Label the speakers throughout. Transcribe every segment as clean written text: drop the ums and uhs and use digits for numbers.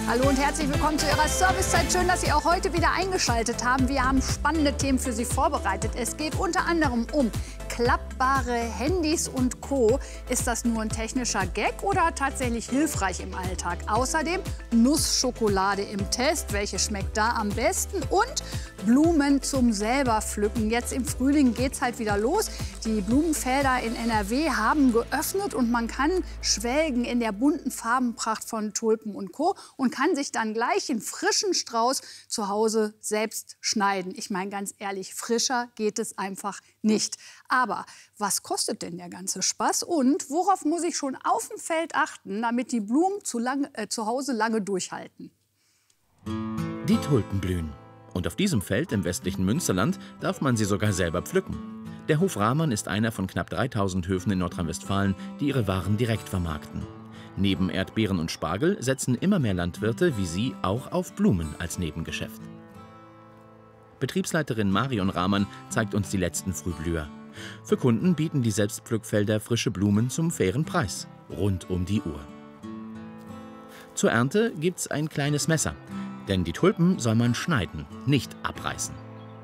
Speaker 1: Hallo und herzlich willkommen zu Ihrer Servicezeit. Schön, dass Sie auch heute wieder eingeschaltet haben. Wir haben spannende Themen für Sie vorbereitet. Es geht unter anderem um klappbare Handys und Co. Ist das nur ein technischer Gag oder tatsächlich hilfreich im Alltag? Außerdem Nussschokolade im Test. Welche schmeckt da am besten? Und Blumen zum selber pflücken. Jetzt im Frühling geht's halt wieder los. Die Blumenfelder in NRW haben geöffnet und man kann schwelgen in der bunten Farbenpracht von Tulpen und Co. und kann sich dann gleich einen frischen Strauß zu Hause selbst schneiden. Ich meine ganz ehrlich, frischer geht es einfach nicht. Aber was kostet denn der ganze Spaß und worauf muss ich schon auf dem Feld achten, damit die Blumen zu Hause lange durchhalten?
Speaker 2: Die Tulpen blühen. Und auf diesem Feld im westlichen Münsterland darf man sie sogar selber pflücken. Der Hof Rahmann ist einer von knapp 3000 Höfen in Nordrhein-Westfalen, die ihre Waren direkt vermarkten. Neben Erdbeeren und Spargel setzen immer mehr Landwirte wie sie auch auf Blumen als Nebengeschäft. Betriebsleiterin Marion Rahmann zeigt uns die letzten Frühblüher. Für Kunden bieten die Selbstpflückfelder frische Blumen zum fairen Preis, rund um die Uhr. Zur Ernte gibt's ein kleines Messer, denn die Tulpen soll man schneiden, nicht abreißen.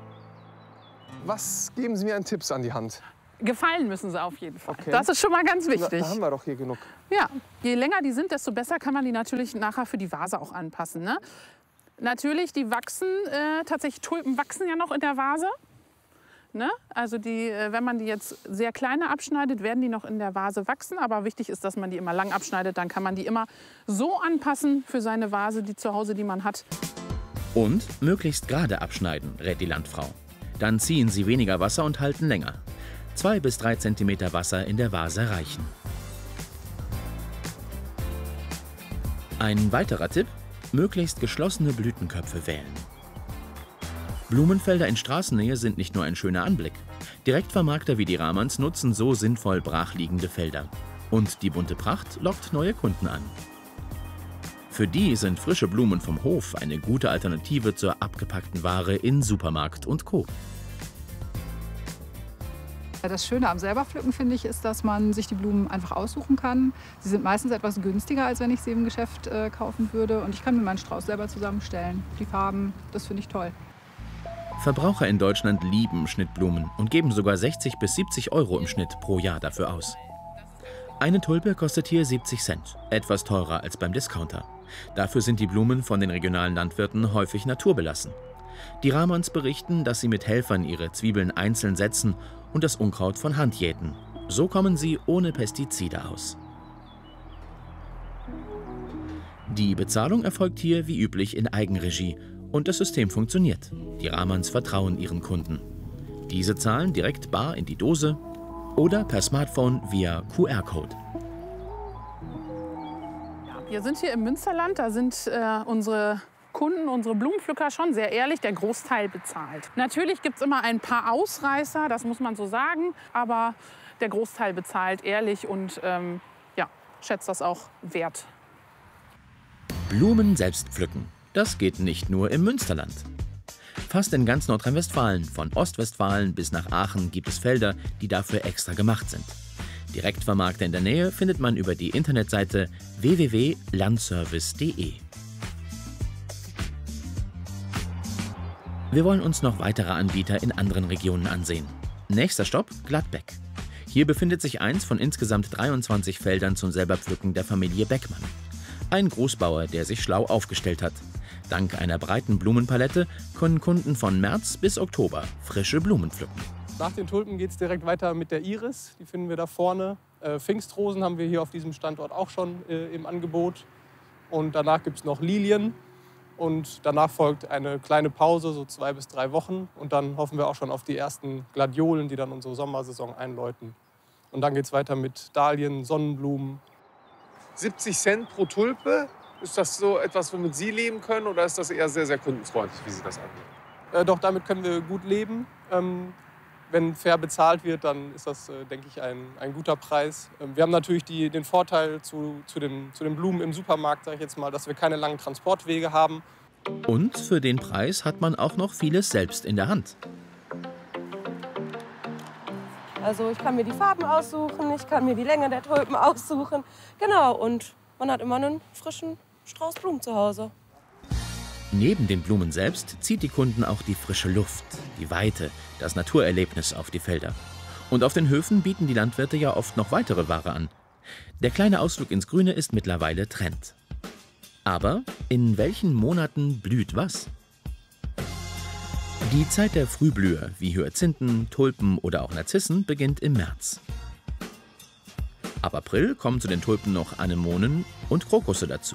Speaker 3: Was geben Sie mir an Tipps an die Hand?
Speaker 4: Gefallen müssen sie auf jeden Fall.
Speaker 3: Okay.
Speaker 4: Das ist schon mal ganz wichtig.
Speaker 3: Da haben wir doch hier genug.
Speaker 4: Ja, je länger die sind, desto besser kann man die natürlich nachher für die Vase auch anpassen. Ne? Natürlich, die wachsen, tatsächlich Tulpen wachsen ja noch in der Vase. Ne? Also wenn man die jetzt sehr kleine abschneidet, werden die noch in der Vase wachsen. Aber wichtig ist, dass man die immer lang abschneidet. Dann kann man die immer so anpassen für seine Vase, die zu Hause, die man hat.
Speaker 2: Und möglichst gerade abschneiden, rät die Landfrau. Dann ziehen sie weniger Wasser und halten länger. 2 bis 3 Zentimeter Wasser in der Vase reichen. Ein weiterer Tipp: möglichst geschlossene Blütenköpfe wählen. Blumenfelder in Straßennähe sind nicht nur ein schöner Anblick. Direktvermarkter wie die Rahmanns nutzen so sinnvoll brachliegende Felder. Und die bunte Pracht lockt neue Kunden an. Für die sind frische Blumen vom Hof eine gute Alternative zur abgepackten Ware in Supermarkt und Co.
Speaker 5: Das Schöne am Selberpflücken, finde ich, ist, dass man sich die Blumen einfach aussuchen kann. Sie sind meistens etwas günstiger, als wenn ich sie im Geschäft kaufen würde. Und ich kann mir meinen Strauß selber zusammenstellen. Die Farben, das finde ich toll.
Speaker 2: Verbraucher in Deutschland lieben Schnittblumen und geben sogar 60 bis 70 Euro im Schnitt pro Jahr dafür aus. Eine Tulpe kostet hier 70 Cent, etwas teurer als beim Discounter. Dafür sind die Blumen von den regionalen Landwirten häufig naturbelassen. Die Rahmanns berichten, dass sie mit Helfern ihre Zwiebeln einzeln setzen und das Unkraut von Hand jäten. So kommen sie ohne Pestizide aus. Die Bezahlung erfolgt hier wie üblich in Eigenregie und das System funktioniert. Die Rahmanns vertrauen ihren Kunden. Diese zahlen direkt bar in die Dose oder per Smartphone via QR-Code.
Speaker 4: Wir sind hier im Münsterland, da sind unsere Kunden, unsere Blumenpflücker schon sehr ehrlich, der Großteil bezahlt. Natürlich gibt es immer ein paar Ausreißer, das muss man so sagen, aber der Großteil bezahlt ehrlich und schätzt das auch wert.
Speaker 2: Blumen selbst pflücken, das geht nicht nur im Münsterland. Fast in ganz Nordrhein-Westfalen, von Ostwestfalen bis nach Aachen, gibt es Felder, die dafür extra gemacht sind. Direktvermarkter in der Nähe findet man über die Internetseite www.landservice.de. Wir wollen uns noch weitere Anbieter in anderen Regionen ansehen. Nächster Stopp: Gladbeck. Hier befindet sich eins von insgesamt 23 Feldern zum Selberpflücken der Familie Beckmann. Ein Großbauer, der sich schlau aufgestellt hat. Dank einer breiten Blumenpalette können Kunden von März bis Oktober frische Blumen pflücken.
Speaker 3: Nach den Tulpen geht es direkt weiter mit der Iris. Die finden wir da vorne. Pfingstrosen haben wir hier auf diesem Standort auch schon im Angebot. Und danach gibt es noch Lilien. Und danach folgt eine kleine Pause, so 2 bis 3 Wochen. Und dann hoffen wir auch schon auf die ersten Gladiolen, die dann unsere Sommersaison einläuten. Und dann geht es weiter mit Dahlien, Sonnenblumen. 70 Cent pro Tulpe. Ist das so etwas, womit Sie leben können? Oder ist das eher sehr, sehr kundenfreundlich, wie Sie das angehen? Doch, damit können wir gut leben. Wenn fair bezahlt wird, dann ist das, denke ich, ein guter Preis. Wir haben natürlich den Vorteil zu den Blumen im Supermarkt, sage ich jetzt mal, dass wir keine langen Transportwege haben.
Speaker 2: Und für den Preis hat man auch noch vieles selbst in der Hand.
Speaker 6: Also ich kann mir die Farben aussuchen, ich kann mir die Länge der Tulpen aussuchen. Genau, und man hat immer einen frischen Strauß Blumen zu Hause.
Speaker 2: Neben den Blumen selbst zieht die Kunden auch die frische Luft, die Weite, das Naturerlebnis auf die Felder. Und auf den Höfen bieten die Landwirte ja oft noch weitere Ware an. Der kleine Ausflug ins Grüne ist mittlerweile Trend. Aber in welchen Monaten blüht was? Die Zeit der Frühblüher wie Hyazinthen, Tulpen oder auch Narzissen beginnt im März. Ab April kommen zu den Tulpen noch Anemonen und Krokusse dazu.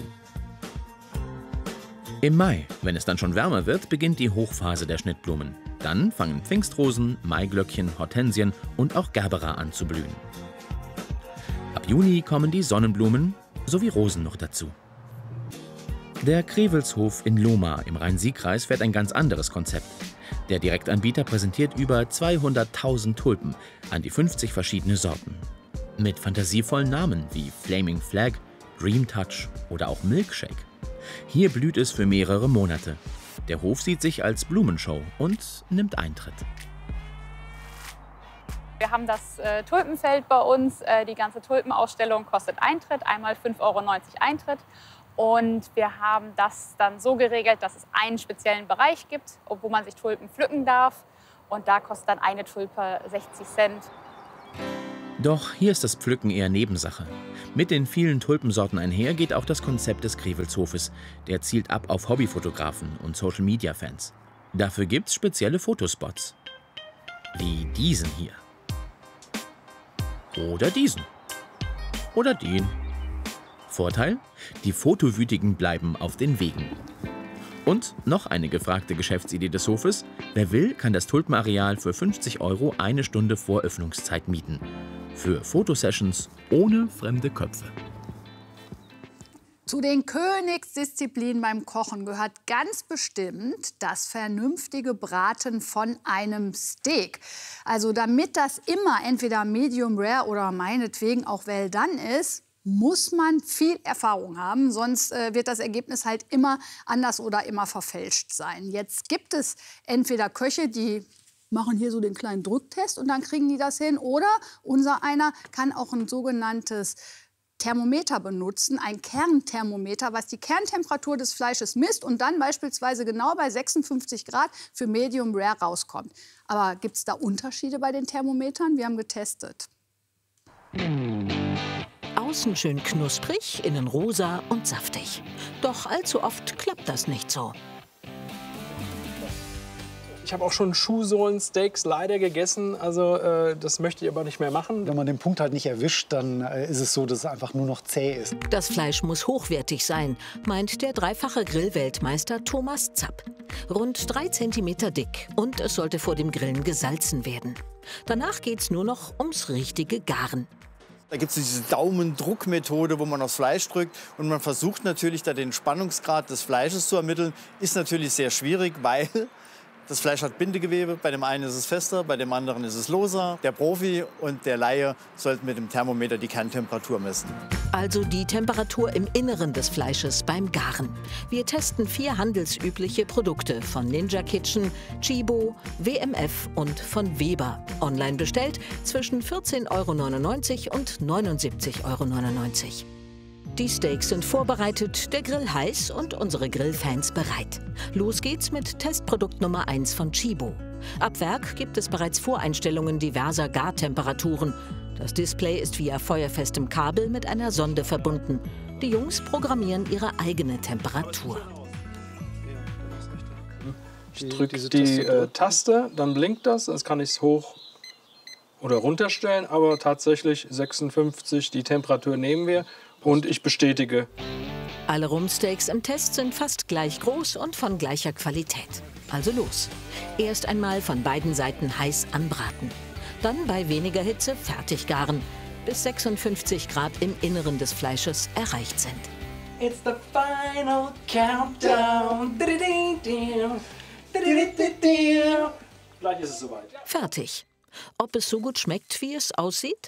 Speaker 2: Im Mai, wenn es dann schon wärmer wird, beginnt die Hochphase der Schnittblumen. Dann fangen Pfingstrosen, Maiglöckchen, Hortensien und auch Gerbera an zu blühen. Ab Juni kommen die Sonnenblumen sowie Rosen noch dazu. Der Krewelshof in Lohmar im Rhein-Sieg-Kreis fährt ein ganz anderes Konzept. Der Direktanbieter präsentiert über 200.000 Tulpen an die 50 verschiedene Sorten. Mit fantasievollen Namen wie Flaming Flag, Dream Touch oder auch Milkshake. Hier blüht es für mehrere Monate. Der Hof sieht sich als Blumenshow und nimmt Eintritt.
Speaker 7: Wir haben das Tulpenfeld bei uns. Die ganze Tulpenausstellung kostet Eintritt, einmal 5,90 € Eintritt. Und wir haben das dann so geregelt, dass es einen speziellen Bereich gibt, wo man sich Tulpen pflücken darf. Und da kostet dann eine Tulpe 60 Cent.
Speaker 2: Doch hier ist das Pflücken eher Nebensache. Mit den vielen Tulpensorten einher geht auch das Konzept des Krevelshofes. Der zielt ab auf Hobbyfotografen und Social-Media-Fans. Dafür gibt's spezielle Fotospots. Wie diesen hier. Oder diesen. Oder den. Vorteil? Die Fotowütigen bleiben auf den Wegen. Und noch eine gefragte Geschäftsidee des Hofes. Wer will, kann das Tulpenareal für 50 € eine Stunde vor Öffnungszeit mieten. Für Fotosessions ohne fremde Köpfe.
Speaker 1: Zu den Königsdisziplinen beim Kochen gehört ganz bestimmt das vernünftige Braten von einem Steak. Also damit das immer entweder medium rare oder meinetwegen auch well done ist, muss man viel Erfahrung haben, sonst wird das Ergebnis halt immer anders oder immer verfälscht sein. Jetzt gibt es entweder Köche, die machen hier so den kleinen Drücktest und dann kriegen die das hin. Oder unser einer kann auch ein sogenanntes Thermometer benutzen, ein Kernthermometer, was die Kerntemperatur des Fleisches misst und dann beispielsweise genau bei 56 Grad für Medium Rare rauskommt. Aber gibt es da Unterschiede bei den Thermometern? Wir haben getestet.
Speaker 8: Außen schön knusprig, innen rosa und saftig. Doch allzu oft klappt das nicht so.
Speaker 9: Ich habe auch schon Schuhsohlen-Steaks leider gegessen, also das möchte ich aber nicht mehr machen.
Speaker 10: Wenn man den Punkt halt nicht erwischt, dann ist es so, dass es einfach nur noch zäh ist.
Speaker 8: Das Fleisch muss hochwertig sein, meint der dreifache Grillweltmeister Thomas Zapp. Rund 3 cm dick und es sollte vor dem Grillen gesalzen werden. Danach geht's nur noch ums richtige Garen.
Speaker 11: Da gibt es diese Daumendruckmethode, wo man aufs Fleisch drückt und man versucht natürlich da den Spannungsgrad des Fleisches zu ermitteln. Ist natürlich sehr schwierig, weil das Fleisch hat Bindegewebe. Bei dem einen ist es fester, bei dem anderen ist es loser. Der Profi und der Laie sollten mit dem Thermometer die Kerntemperatur messen.
Speaker 8: Also die Temperatur im Inneren des Fleisches beim Garen. Wir testen 4 handelsübliche Produkte von Ninja Kitchen, Chibo, WMF und von Weber. Online bestellt zwischen 14,99 € und 79,99 €. Die Steaks sind vorbereitet, der Grill heiß und unsere Grillfans bereit. Los geht's mit Testprodukt Nummer 1 von Chibo. Ab Werk gibt es bereits Voreinstellungen diverser Gartemperaturen. Das Display ist via feuerfestem Kabel mit einer Sonde verbunden. Die Jungs programmieren ihre eigene Temperatur.
Speaker 9: Ich drücke die Taste, dann blinkt das. Dann kann ich es hoch oder runterstellen. Aber tatsächlich 56, die Temperatur nehmen wir. Und ich bestätige.
Speaker 8: Alle Rumpsteaks im Test sind fast gleich groß und von gleicher Qualität. Also los. Erst einmal von beiden Seiten heiß anbraten. Dann bei weniger Hitze fertig garen, bis 56 Grad im Inneren des Fleisches erreicht sind.
Speaker 9: It's the final countdown. Gleich ist es soweit.
Speaker 8: Fertig. Ob es so gut schmeckt, wie es aussieht?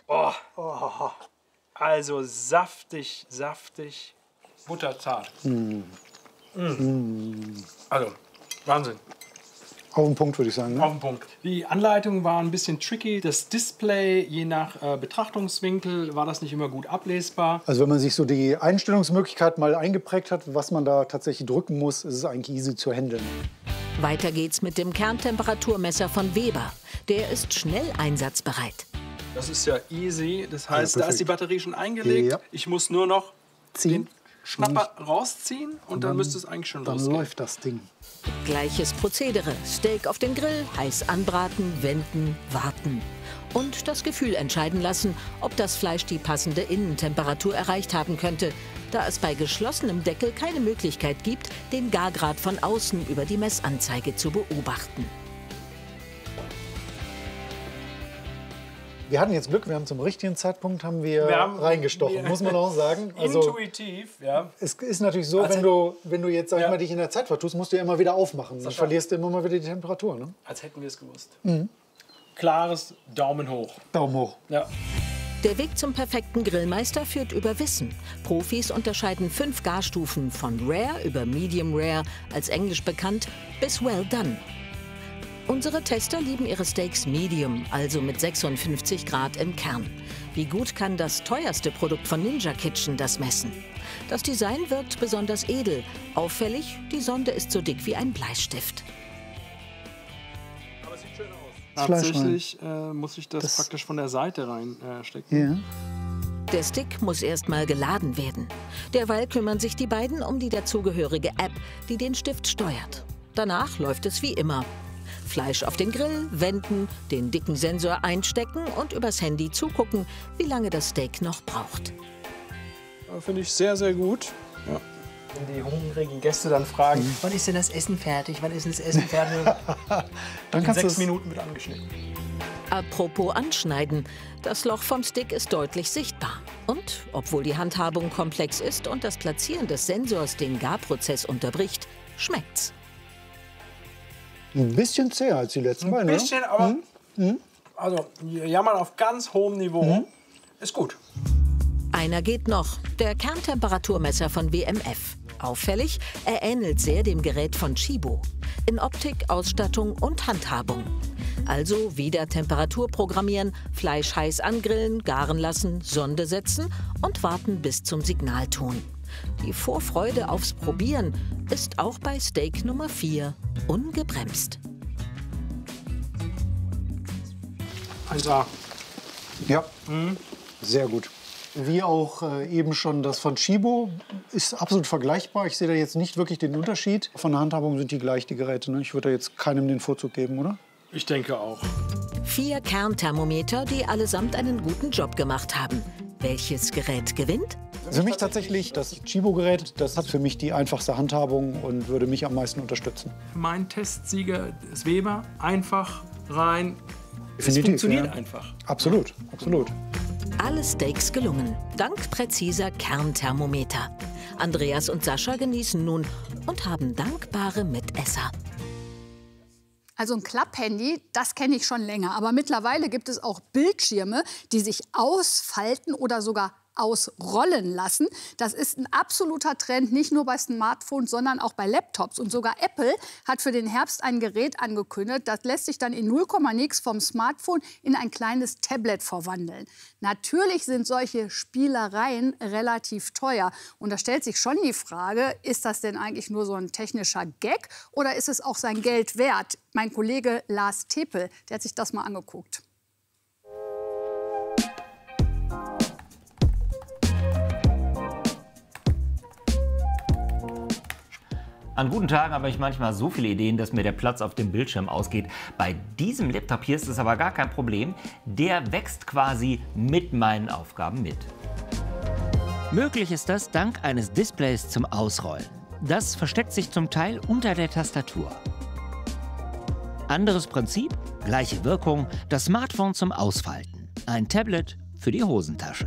Speaker 9: Also saftig, saftig, butterzart. Also, Wahnsinn.
Speaker 10: Auf den Punkt, würde ich sagen. Ne?
Speaker 9: Auf den Punkt. Die Anleitung war ein bisschen tricky. Das Display, je nach Betrachtungswinkel, war das nicht immer gut ablesbar.
Speaker 10: Also wenn man sich so die Einstellungsmöglichkeit mal eingeprägt hat, was man da tatsächlich drücken muss, ist es eigentlich easy zu handeln.
Speaker 8: Weiter geht's mit dem Kerntemperaturmesser von Weber. Der ist schnell einsatzbereit.
Speaker 9: Das ist ja easy. Das heißt, da ist die Batterie schon eingelegt.
Speaker 10: Ja.
Speaker 9: Ich muss nur noch den Schnapper rausziehen und dann müsste es eigentlich schon losgehen.
Speaker 10: Dann läuft das Ding.
Speaker 8: Gleiches Prozedere. Steak auf den Grill, heiß anbraten, wenden, warten. Und das Gefühl entscheiden lassen, ob das Fleisch die passende Innentemperatur erreicht haben könnte, da es bei geschlossenem Deckel keine Möglichkeit gibt, den Gargrad von außen über die Messanzeige zu beobachten.
Speaker 10: Wir hatten jetzt Glück, wir haben zum richtigen Zeitpunkt reingestochen, muss man auch sagen. Also,
Speaker 9: intuitiv, ja.
Speaker 10: Es ist natürlich so, wenn du jetzt, sag ich mal, dich in der Zeit vertust, musst du ja immer wieder aufmachen. Dann verlierst du immer mal wieder die Temperatur. Ne?
Speaker 9: Als hätten wir es gewusst. Klares Daumen hoch.
Speaker 10: Daumen hoch.
Speaker 9: Ja.
Speaker 8: Der Weg zum perfekten Grillmeister führt über Wissen. Profis unterscheiden 5 Garstufen von Rare über Medium Rare, als englisch bekannt, bis Well Done. Unsere Tester lieben ihre Steaks Medium, also mit 56 Grad im Kern. Wie gut kann das teuerste Produkt von Ninja Kitchen das messen? Das Design wirkt besonders edel. Auffällig, die Sonde ist so dick wie ein Bleistift.
Speaker 9: Aber es sieht schön aus. Tatsächlich muss ich das praktisch von der Seite reinstecken.
Speaker 10: Ja.
Speaker 8: Der Stick muss erst mal geladen werden. Derweil kümmern sich die beiden um die dazugehörige App, die den Stift steuert. Danach läuft es wie immer. Fleisch auf den Grill, wenden, den dicken Sensor einstecken und übers Handy zugucken, wie lange das Steak noch braucht.
Speaker 9: Finde ich sehr, sehr gut. Ja. Wenn die hungrigen Gäste dann fragen, wann ist denn das Essen fertig? Wann ist denn das Essen fertig?
Speaker 10: Dann kannst
Speaker 9: 6 Minuten mit angeschnitten.
Speaker 8: Apropos Anschneiden, das Loch vom Stick ist deutlich sichtbar. Und, obwohl die Handhabung komplex ist und das Platzieren des Sensors den Garprozess unterbricht, schmeckt's.
Speaker 10: Ein bisschen zäher als die letzten beiden.
Speaker 9: Ein bisschen, aber also jammern auf ganz hohem Niveau ist gut.
Speaker 8: Einer geht noch, der Kerntemperaturmesser von WMF. Auffällig, er ähnelt sehr dem Gerät von Chibo. In Optik, Ausstattung und Handhabung. Also wieder Temperatur programmieren, Fleisch heiß angrillen, garen lassen, Sonde setzen und warten bis zum Signalton. Die Vorfreude aufs Probieren ist auch bei Steak Nummer 4 ungebremst.
Speaker 9: 1A.
Speaker 10: Ja, sehr gut. Wie auch eben schon das von Chibo ist absolut vergleichbar. Ich sehe da jetzt nicht wirklich den Unterschied. Von der Handhabung sind die gleich, die Geräte. Ne? Ich würde da jetzt keinem den Vorzug geben, oder?
Speaker 9: Ich denke auch.
Speaker 8: 4 Kernthermometer, die allesamt einen guten Job gemacht haben. Welches Gerät gewinnt?
Speaker 10: Für mich tatsächlich das Chibo-Gerät. Das hat für mich die einfachste Handhabung und würde mich am meisten unterstützen.
Speaker 9: Mein Testsieger ist Weber. Einfach, rein.
Speaker 10: Definitiv,
Speaker 9: es funktioniert einfach.
Speaker 10: Absolut, absolut.
Speaker 8: Alle Steaks gelungen, dank präziser Kernthermometer. Andreas und Sascha genießen nun und haben dankbare Mitesser.
Speaker 1: Also ein Klapphandy, das kenne ich schon länger. Aber mittlerweile gibt es auch Bildschirme, die sich ausfalten oder sogar ausrollen lassen. Das ist ein absoluter Trend, nicht nur bei Smartphones, sondern auch bei Laptops. Und sogar Apple hat für den Herbst ein Gerät angekündigt, das lässt sich dann in 0, nix vom Smartphone in ein kleines Tablet verwandeln. Natürlich sind solche Spielereien relativ teuer. Und da stellt sich schon die Frage, ist das denn eigentlich nur so ein technischer Gag oder ist es auch sein Geld wert? Mein Kollege Lars Tepel, der hat sich das mal angeguckt.
Speaker 12: An guten Tagen habe ich manchmal so viele Ideen, dass mir der Platz auf dem Bildschirm ausgeht. Bei diesem Laptop hier ist es aber gar kein Problem. Der wächst quasi mit meinen Aufgaben mit.
Speaker 13: Möglich ist das dank eines Displays zum Ausrollen. Das versteckt sich zum Teil unter der Tastatur. Anderes Prinzip, gleiche Wirkung, das Smartphone zum Ausfalten. Ein Tablet für die Hosentasche.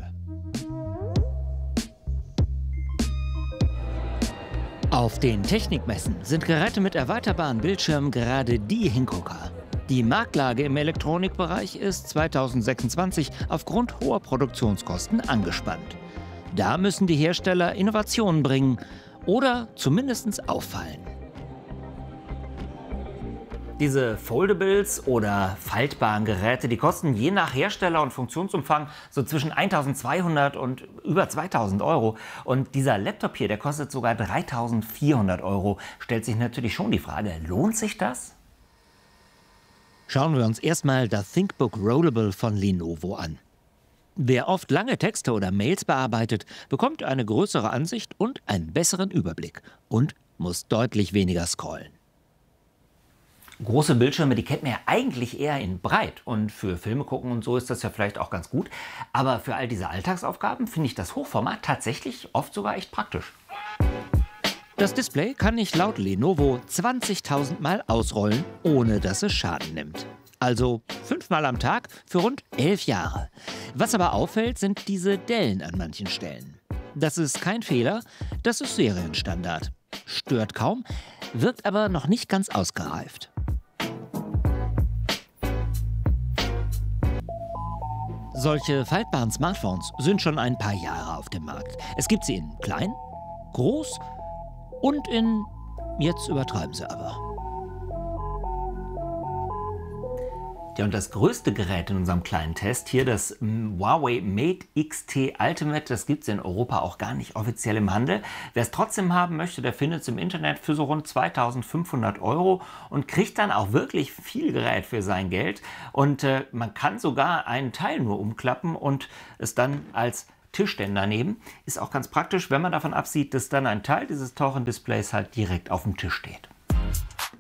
Speaker 13: Auf den Technikmessen sind Geräte mit erweiterbaren Bildschirmen gerade die Hingucker. Die Marktlage im Elektronikbereich ist 2026 aufgrund hoher Produktionskosten angespannt. Da müssen die Hersteller Innovationen bringen oder zumindest auffallen.
Speaker 12: Diese Foldables oder faltbaren Geräte, die kosten je nach Hersteller und Funktionsumfang so zwischen 1.200 und über 2.000 Euro. Und dieser Laptop hier, der kostet sogar 3.400 Euro. Stellt sich natürlich schon die Frage, lohnt sich das?
Speaker 13: Schauen wir uns erstmal das ThinkBook Rollable von Lenovo an. Wer oft lange Texte oder Mails bearbeitet, bekommt eine größere Ansicht und einen besseren Überblick und muss deutlich weniger scrollen.
Speaker 12: Große Bildschirme, die kennt man ja eigentlich eher in breit. Und für Filme gucken und so ist das ja vielleicht auch ganz gut. Aber für all diese Alltagsaufgaben finde ich das Hochformat tatsächlich oft sogar echt praktisch.
Speaker 13: Das Display kann ich laut Lenovo 20.000 Mal ausrollen, ohne dass es Schaden nimmt. Also 5 Mal am Tag für rund 11 Jahre. Was aber auffällt, sind diese Dellen an manchen Stellen. Das ist kein Fehler, das ist Serienstandard. Stört kaum, wirkt aber noch nicht ganz ausgereift. Solche faltbaren Smartphones sind schon ein paar Jahre auf dem Markt. Es gibt sie in klein, groß und in, jetzt übertreiben sie aber.
Speaker 12: Ja, und das größte Gerät in unserem kleinen Test hier, das Huawei Mate XT Ultimate, das gibt es in Europa auch gar nicht offiziell im Handel. Wer es trotzdem haben möchte, der findet es im Internet für so rund 2.500 Euro und kriegt dann auch wirklich viel Gerät für sein Geld. Und man kann sogar einen Teil nur umklappen und es dann als Tischständer nehmen. Ist auch ganz praktisch, wenn man davon absieht, dass dann ein Teil dieses teuren Displays halt direkt auf dem Tisch steht.